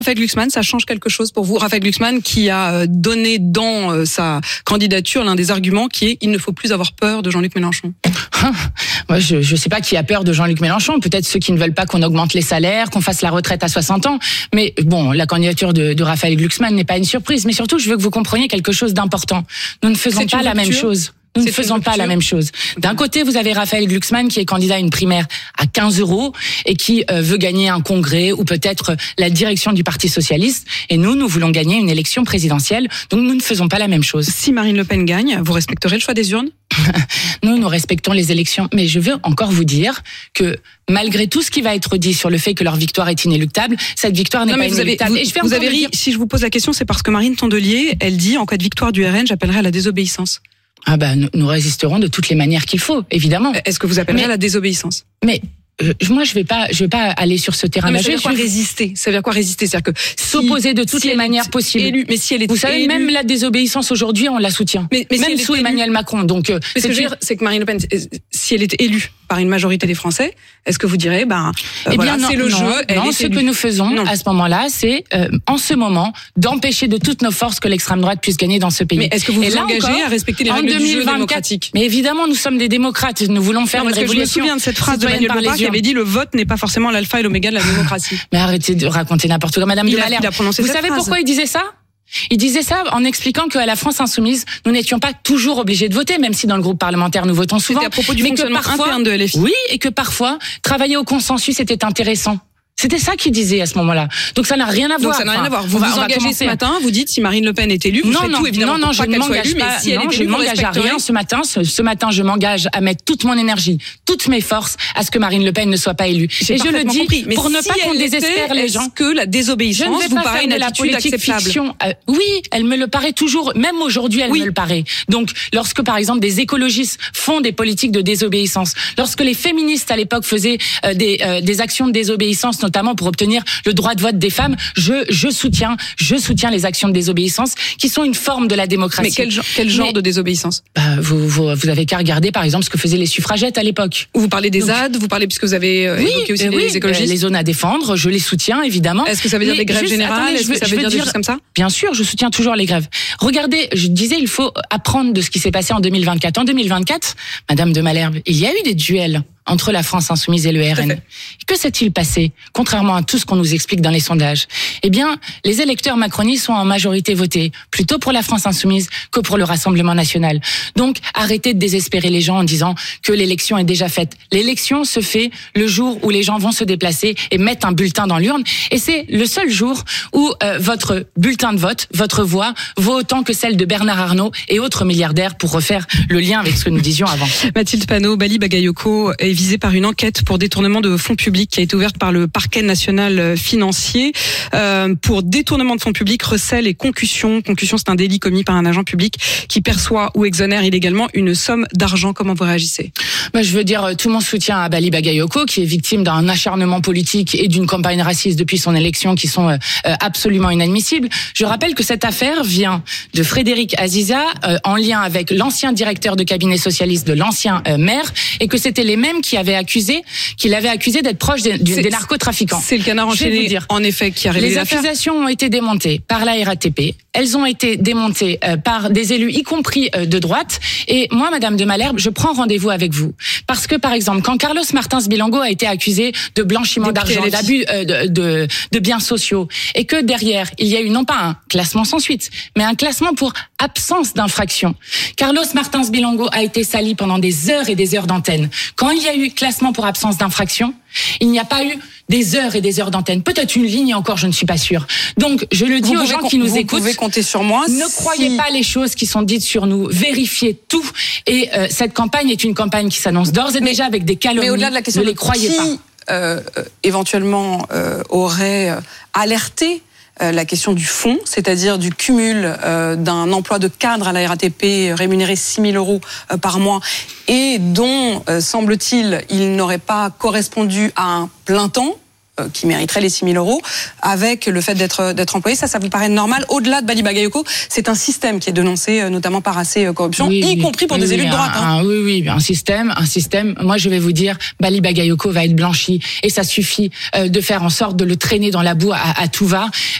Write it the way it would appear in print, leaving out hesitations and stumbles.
Raphaël Glucksmann, ça change quelque chose pour vous? Raphaël Glucksmann qui a donné dans sa candidature l'un des arguments qui est « il ne faut plus avoir peur de Jean-Luc Mélenchon ». Moi, je sais pas qui a peur de Jean-Luc Mélenchon. Peut-être ceux qui ne veulent pas qu'on augmente les salaires, qu'on fasse la retraite à 60 ans. Mais bon, la candidature de Raphaël Glucksmann n'est pas une surprise. Mais surtout, je veux que vous compreniez quelque chose d'important. Nous ne faisons pas la même chose. Nous ne faisons pas la même chose. D'un côté, vous avez Raphaël Glucksmann qui est candidat à une primaire à 15 € et qui veut gagner un congrès ou peut-être la direction du Parti socialiste. Et nous voulons gagner une élection présidentielle. Donc nous ne faisons pas la même chose. Si Marine Le Pen gagne, vous respecterez le choix des urnes? Nous respectons les élections. Mais je veux encore vous dire que malgré tout ce qui va être dit sur le fait que leur victoire est inéluctable, cette victoire n'est pas inéluctable. Si je vous pose la question, c'est parce que Marine Tondelier, elle dit, en cas de victoire du RN, j'appellerai à la désobéissance. Ah nous résisterons de toutes les manières qu'il faut, évidemment. Est-ce que vous appellerez à la désobéissance? Mais moi, je vais pas aller sur ce terrain. Ça veut dire quoi résister? Ça veut dire quoi résister? C'est-à-dire que s'opposer de toutes les manières possibles. Mais si elle est vous savez, même la désobéissance aujourd'hui, on la soutient. Mais même sous Emmanuel Macron. Donc, ce que je veux dire, c'est que Marine Le Pen, si elle est élue par une majorité des Français, est-ce que vous direz, c'est le jeu? Non, ce que nous faisons à ce moment-là, c'est en ce moment d'empêcher de toutes nos forces que l'extrême droite puisse gagner dans ce pays. Mais est-ce que vous vous engagez à respecter les règles du jeu démocratique? Mais évidemment, nous sommes des démocrates. Nous voulons faire une révolution. Je me souviens de cette phrase de Emmanuel Macron qui avait dit le vote n'est pas forcément l'alpha et l'oméga de la démocratie. Mais arrêtez de raconter n'importe quoi, Madame de Malherbe. Vous savez pourquoi il disait ça? Il disait ça en expliquant qu'à la France insoumise, nous n'étions pas toujours obligés de voter, même si dans le groupe parlementaire nous votons souvent. C'était à propos du fonctionnement interne de LFI. Oui, et que parfois, travailler au consensus était intéressant. C'était ça qu'il disait à ce moment-là. Donc ça n'a rien à voir. Donc ça n'a rien à voir. Vous vous engagez ce matin, vous dites si Marine Le Pen est élue, vous faites tout évidemment pour pas qu'elle soit élue, mais si elle est élue, je ne m'engage à rien ce matin. Ce matin, je m'engage à mettre toute mon énergie, toutes mes forces à ce que Marine Le Pen ne soit pas élue. Et je le dis pour ne pas qu'on désespère les gens. Est-ce que la désobéissance vous paraît une attitude acceptable? Oui, elle me le paraît toujours. Même aujourd'hui, elle me le paraît. Donc, lorsque par exemple des écologistes font des politiques de désobéissance, lorsque les féministes à l'époque faisaient des actions de désobéissance, notamment pour obtenir le droit de vote des femmes, je soutiens les actions de désobéissance qui sont une forme de la démocratie. Mais quel genre de désobéissance? Vous avez qu'à regarder par exemple ce que faisaient les suffragettes à l'époque. Vous parlez des ZAD, vous parlez puisque vous avez évoqué aussi les écologistes. Les zones à défendre, je les soutiens évidemment. Est-ce que ça veut dire des grèves générales? Est-ce que ça veut dire des choses comme ça? Bien sûr, je soutiens toujours les grèves. Regardez, je disais il faut apprendre de ce qui s'est passé en 2024. En 2024, Madame de Malherbe, il y a eu des duels entre la France insoumise et le RN. Que s'est-il passé, contrairement à tout ce qu'on nous explique dans les sondages? Eh bien, les électeurs macronistes sont en majorité votés plutôt pour la France insoumise que pour le Rassemblement national. Donc, arrêtez de désespérer les gens en disant que l'élection est déjà faite. L'élection se fait le jour où les gens vont se déplacer et mettre un bulletin dans l'urne. Et c'est le seul jour où votre bulletin de vote, votre voix, vaut autant que celle de Bernard Arnault et autres milliardaires, pour refaire le lien avec ce que nous disions avant. Mathilde Panot, Bali Bagayoko est visée par une enquête pour détournement de fonds publics qui a été ouverte par le parquet national financier pour détournement de fonds publics, recel et concussion. Concussion, c'est un délit commis par un agent public qui perçoit ou exonère illégalement une somme d'argent. Comment vous réagissez? Je veux dire tout mon soutien à Bali Bagayoko, qui est victime d'un acharnement politique et d'une campagne raciste depuis son élection qui sont absolument inadmissibles. Je rappelle que cette affaire vient de Frédéric Aziza en lien avec l'ancien directeur de cabinet socialiste de l'ancien maire, et que c'était les mêmes qui l'avaient accusé d'être proche des narcotrafiquants. C'est le canard enchaîné, en effet, qui a révélé l'affaire. Les accusations ont été démontées par la RATP. Elles ont été démontées par des élus, y compris de droite. Et moi, Madame de Malherbe, je prends rendez-vous avec vous. Parce que, par exemple, quand Carlos Martins Bilongo a été accusé de blanchiment d'argent, d'abus de biens sociaux, et que derrière, il y a eu non pas un classement sans suite, mais un classement pour absence d'infraction. Carlos Martins Bilongo a été sali pendant des heures et des heures d'antenne. Quand il y a eu classement pour absence d'infraction, il n'y a pas eu des heures et des heures d'antenne. Peut-être une ligne encore, je ne suis pas sûre. Donc, je le dis aux gens qui nous écoutent. Vous pouvez compter sur moi. Ne croyez pas les choses qui sont dites sur nous. Vérifiez tout. Et cette campagne est une campagne qui s'annonce d'ores et déjà avec des calomnies. Mais au-delà de la question, ne les croyez pas. Éventuellement aurait alerté la question du fond, c'est-à-dire du cumul d'un emploi de cadre à la RATP rémunéré 6 000 € par mois et dont, semble-t-il, il n'aurait pas correspondu à un plein temps. qui mériterait les 6 000 euros, avec le fait d'être employé. Ça vous paraît normal? Au-delà de Bali Bagayoko, c'est un système qui est dénoncé notamment par AC Corruption, y compris pour des élus de droite. Oui, un système. Moi, je vais vous dire, Bali Bagayoko va être blanchi, et ça suffit de faire en sorte de le traîner dans la boue à tout va.